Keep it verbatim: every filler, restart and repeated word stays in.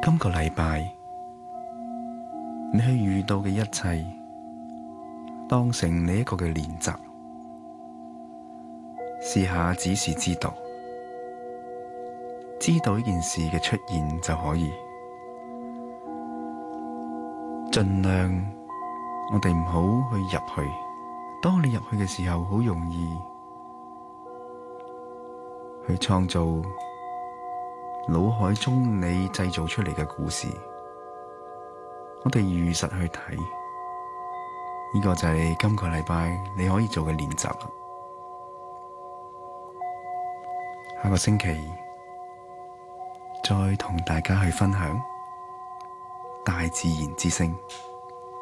今個禮拜你去遇到嘅一切，當成你一個嘅練習，試下只是知道，知道呢件事嘅出現就可以。盡量我哋唔好去入去，當你入去嘅時候，好容易去創造腦海中你製造出嚟嘅故事。我哋如實去睇，呢個就係今個禮拜你可以做嘅練習啦。下個星期再同大家去分享大自然之聲。